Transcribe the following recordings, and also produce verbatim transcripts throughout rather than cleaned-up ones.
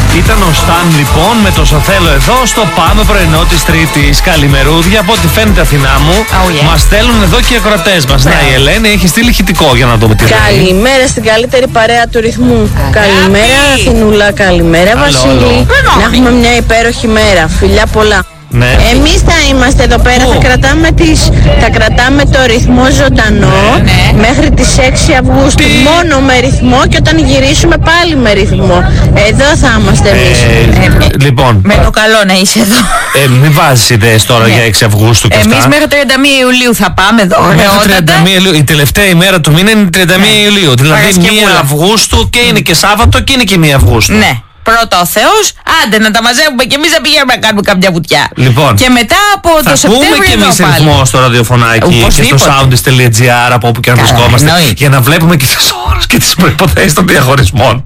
Ήταν ο Σταν λοιπόν με το Σοθέλο εδώ στο Πάμε πρωινό της Τρίτης. Καλημερούδια, από ό,τι φαίνεται Αθηνά μου. Oh, yeah. Μας στέλνουν εδώ και οι ακροατές μας. Yeah. Να, η Ελένη έχει στείλει ηχητικό για να δούμε τι λέει. Καλημέρα στην καλύτερη παρέα του ρυθμού. Αγάπη. Καλημέρα Αθηνούλα, καλημέρα Βασίλη. Να έχουμε μια υπέροχη μέρα. Φιλιά πολλά. Ναι. Εμείς θα είμαστε εδώ πέρα, oh. θα, κρατάμε τις, θα κρατάμε το ρυθμό ζωντανό ναι, ναι. μέχρι τις έξι Αυγούστου. Τι? Μόνο με ρυθμό, και όταν γυρίσουμε πάλι με ρυθμό. Εδώ θα είμαστε εμείς. Ε, ε, λοιπόν, με το καλό να είσαι εδώ. Ε, μην βάζεις ιδέες τώρα ναι. για έξι Αυγούστου και εμείς αυτά. μέχρι τριάντα μία Ιουλίου θα πάμε εδώ. Μέχρι τριάντα μία Ιουλίου. Η τελευταία ημέρα του μήνα είναι τριάντα μία ναι. Ιουλίου. Δηλαδή μία Αυγούστου, και είναι και Σάββατο και είναι και μία Αυγούστου. Ναι. Πρώτα ο Θεός, άντε να τα μαζεύουμε και εμείς να πηγαίνουμε να κάνουμε κάποια βουτιά. Λοιπόν, και μετά από το Σεπτέμβριο. Θα πούμε και εμείς ρυθμό στο ραδιοφωνάκι και στο soundist τελεία gr από όπου και αν βρισκόμαστε. Για να βλέπουμε και τις ώρες και τις προϋποθέσεις των διαχωρισμών.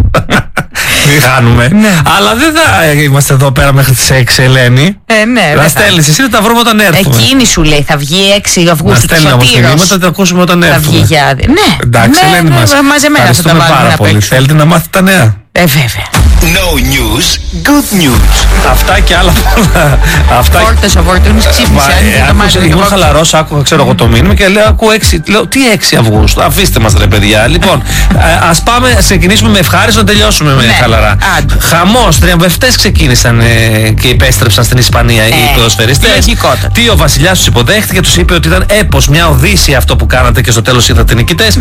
Μην χάνουμε. Ναι. Αλλά δεν θα είμαστε εδώ πέρα μέχρι τις έξι, Ελένη. Ε, ναι, να στέλνεις εσύ, να τα βρούμε όταν έρθουμε. Εκείνη σου λέει, θα βγει έξι Αυγούστου. Να στέλνει όμως μηνύματα, θα τα ακούσουμε όταν έρθουμε. Θα βγει για... Ναι, εντάξει, ναι, Ελένη ναι, μας. Μαζεμένα θα τα βάλουμε πάρα πολύ. Θέλετε να μάθετε τα νέα? Ε, βέβαια. No news, good news. Αυτά και άλλα πολλά. Φόρτος ο Φορτούνης ξύπνησε. Ήμουν χαλαρός, άκουγα ξέρω εγώ το μήνυμα και λέω ακούω έξι. Λέω τι έξι Αυγούστου, αφήστε μας ρε παιδιά. Λοιπόν, ας πάμε, ξεκινήσουμε με ευχάριστο, να τελειώσουμε με χαλαρά. Χαμός, τριαμβευτές ξεκίνησαν και επέστρεψαν στην Ισπανία οι ποδοσφαιριστές. Τι ο βασιλιάς τους υποδέχτηκε, τους είπε ότι ήταν έπος, μια οδύσσεια αυτό που κάνατε και στο τέλος ήρθατε νικητές.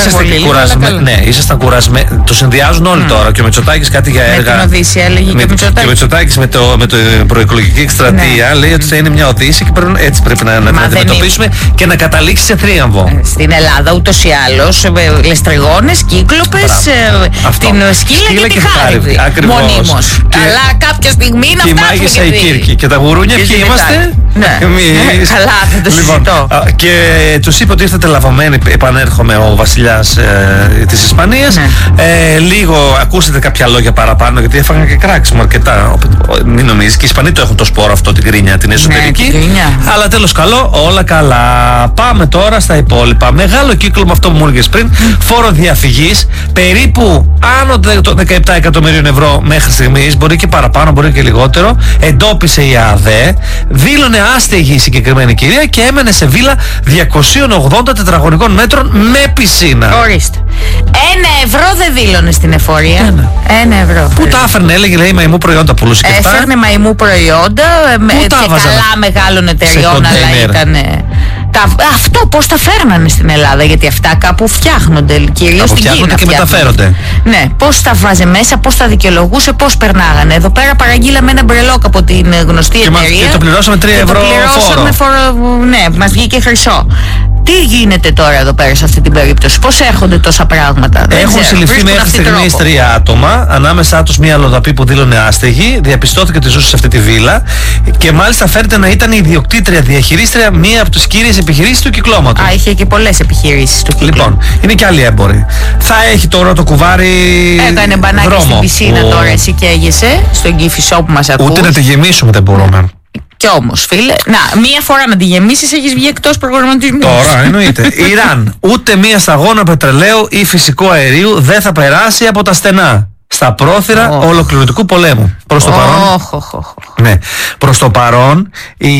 Ήσασταν κουρασμένοι. Το συνδυάζουν όλοι τώρα. Και ο Μητσοτάκης κάτι για έργα. Με την Οδύσσια έλεγε με, και ο Μητσοτάκης με, το, με το προεκλογική εκστρατεία ναι. λέει ότι θα είναι μια Οδύσσια και πρέπει, έτσι πρέπει να, να την αντιμετωπίσουμε είναι... και να καταλήξει σε θρίαμβο. Στην Ελλάδα ούτως ή άλλως λεστριγόνες, κύκλοπες, την σκύλα, σκύλα και, και τη χάριβη. Μονίμως. Και... Αλλά κάποια στιγμή να φτάσουμε. Και η Μάγισσα η Κύρκη. Και τα γουρούνια ποιοι είμαστε? Ναι. Καλά, δεν το συζητώ. Και τους είπε ότι ήρθατε λαβωμένοι, επανέρχομαι ο βασιλιάς της Ισπανίας. Λίγο ακούσετε κάποια λόγια παραπάνω, γιατί έφαγαν και κράξιμο αρκετά. Μην νομίζεις, και οι Ισπανοί το έχουν το σπόρο αυτό, την κρίνια, την εσωτερική. Ναι, αλλά τέλος καλό, όλα καλά. Πάμε τώρα στα υπόλοιπα. Μεγάλο κύκλο με αυτό που μου έλεγες πριν. Mm. Φόρο διαφυγής, περίπου άνω των δεκαεπτά εκατομμυρίων ευρώ μέχρι στιγμής, μπορεί και παραπάνω, μπορεί και λιγότερο. Εντόπισε η ΑΔΕ, δήλωνε άστεγη η συγκεκριμένη κυρία και έμενε σε βίλα διακόσια ογδόντα τετραγωνικών μέτρων με πισίνα. Ορίστε. Ένα ευρώ δεν δήλωνε στην εφορία. Ένα, Ένα ευρώ. Πού τα έφερνε, έλεγε, λέει, μαϊμού προϊόντα πουλούσε και αυτά. Έφερνε μαϊμού προϊόντα με, και καλά μεγάλων εταιριών, αλλά ήταν. Τα, αυτό πώς τα φέρνανε στην Ελλάδα, γιατί αυτά κάπου φτιάχνονται, κυρίως στην Κίνα και μεταφέρονται. Ναι, πώς τα βάζε μέσα, πώς τα δικαιολογούσε, πώς περνάγανε. Εδώ πέρα παραγγείλαμε ένα μπρελόκ από την γνωστή και εταιρεία. Και το πληρώσαμε τρία ευρώ φόρο. φόρο. Ναι, μας βγήκε χρυσό. Τι γίνεται τώρα εδώ πέρα σε αυτή την περίπτωση, πώς έρχονται τόσα πράγματα? Έχουν συλληφθεί μέχρι στιγμής τρία άτομα, ανάμεσά τους μία αλλοδαπή που δήλωνε άστεγη, διαπιστώθηκε ότι ζούσε σε αυτή τη βίλα και μάλιστα φέρεται να ήταν η ιδιοκτήτρια διαχειρίστρια μία από τις κύριες επιχειρήσεις του κυκλώματος. Α, είχε και πολλές επιχειρήσεις του κυκλώματος. Λοιπόν, είναι και άλλοι έμποροι. Θα έχει τώρα το κουβάρι. Έκανε μπανάκι δρόμο. Στην πισίνα Ο... τώρα, εσύ καίγεσαι στον Κηφισό που μας ακούς. Ούτε να τη γεμίσουμε δεν μπορούμε. Κι όμως, φίλε, να, μία φορά να τη γεμίσεις έχεις βγει εκτός προγραμματισμού. Τώρα, εννοείται. Ιράν, ούτε μία σταγόνα πετρελαίου ή φυσικού αερίου δεν θα περάσει από τα στενά στα πρόθυρα oh. ολοκληρωτικού πολέμου. Προς το oh. παρόν, oh, oh, oh. ναι, προς το παρόν, οι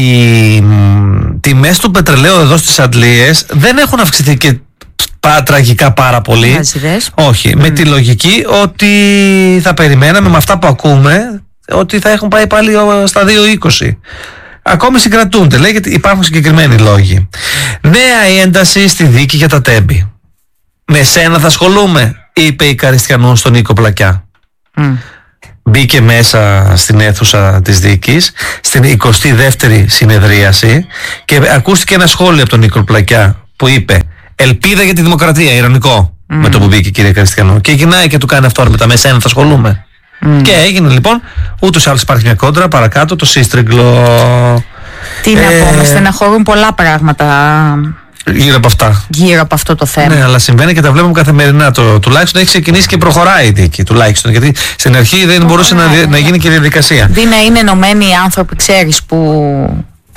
τιμές του πετρελαίου εδώ στις Αντλίες δεν έχουν αυξηθεί και πα, τραγικά πάρα πολύ. Αζιδές. Όχι, mm. με τη λογική ότι θα περιμέναμε με αυτά που ακούμε ότι θα έχουν πάει πάλι στα δύο είκοσι. Ακόμη συγκρατούνται, λέει, γιατί υπάρχουν συγκεκριμένοι λόγοι. Νέα η ένταση στη δίκη για τα Τέμπη. Με σένα θα ασχολούμαι, είπε η Καριστιανού στον Νίκο Πλακιά. Mm. Μπήκε μέσα στην αίθουσα της δίκης, στην εικοστή δεύτερη συνεδρίαση, και ακούστηκε ένα σχόλιο από τον Νίκο Πλακιά που είπε «Ελπίδα για τη δημοκρατία», ειρωνικό, mm. με το που μπήκε η κυρία Καριστιανού. Και γυρνάει και του κάνει αυτό μετά, με σένα θα ασχολούμαι. Mm. Και έγινε λοιπόν, ούτως ή άλλως υπάρχει μια κόντρα παρακάτω, το σύστριγγλο. Τι ε, να πούμε, στεναχωρούν πολλά πράγματα γύρω από αυτά. Γύρω από αυτό το θέμα. Ναι, αλλά συμβαίνει και τα βλέπουμε καθημερινά. Το, τουλάχιστον έχει ξεκινήσει και προχωράει η δίκη. Τουλάχιστον. Γιατί στην αρχή δεν μπορούσε να, να γίνει και η διαδικασία. Δι να είναι ενωμένοι οι άνθρωποι, ξέρεις, που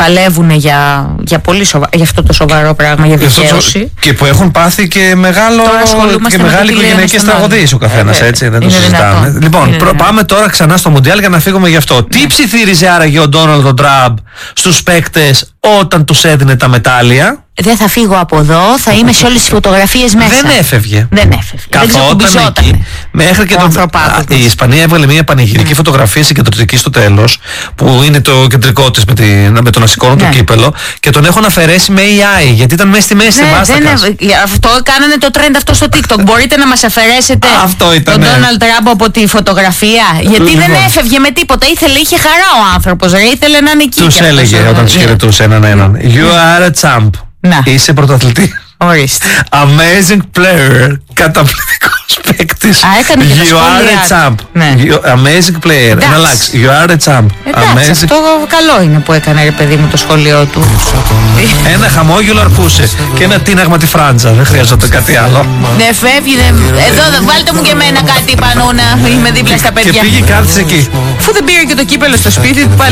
παλεύουν για, για, πολύ σοβα... για αυτό το σοβαρό πράγμα, για δικαίωση. Και που έχουν πάθει και, μεγάλο... και μεγάλη οικογενειακή τραγωδία ο καθένας, ε, έτσι. Δεν το συζητάμε. Λοιπόν, προ... πάμε τώρα ξανά στο Μουντιάλ για να φύγουμε γι' αυτό. Ναι. Τι ψιθύριζε άραγε ο Ντόναλντ Τραμπ στους παίκτες όταν τους έδινε τα μετάλλια? Δεν θα φύγω από εδώ, θα είμαι σε όλες τις φωτογραφίες μέσα. Δεν έφευγε. Δεν έφευγε. Καθόταν εκεί. Μέχρι και τον... Η Ισπανία έβγαλε μια πανηγυρική mm. φωτογραφία συγκεντρωτική στο τέλος, που είναι το κεντρικό της με, τη... με το να σηκώνουν ναι. το κύπελο, και τον έχουν αφαιρέσει με έι άι γιατί ήταν μέσα στη μέση. Ναι, δεν είναι... Αυτό κάνανε το trend αυτό στο TikTok. Μπορείτε να μας αφαιρέσετε αυτό ήταν, τον ναι. Donald Trump από τη φωτογραφία? Γιατί λοιπόν. δεν έφευγε με τίποτα. Ήθελε, είχε χαρά ο άνθρωπος. Ήθελε να είναι εκεί. Τους έλεγε όταν τους χαιρετούσε έναν έναν. You are a champ. Να. Είσαι πρωταθλητή. Ορίστε. Amazing player. Καταπληκτικός παίκτης. Α, έκανε και You are a champ. Ναι. You, amazing player. Να αλλάξει. You are a champ. Εντάξει, αυτό καλό είναι που έκανε, ρε παιδί μου, το σχολείο του. Ένα χαμόγελο αρκούσε και ένα τίναγμα τη Φράντζα. Δεν χρειαζόταν κάτι άλλο. Ναι, φεύγει. Εδώ βάλτε μου και εμένα κάτι, Πανούνα. Είμαι δίπλα στα παιδιά. Και πήγε, κάθισε εκεί. Αφού δεν πήρε και το κύπελο στο σπίτι του, πάλι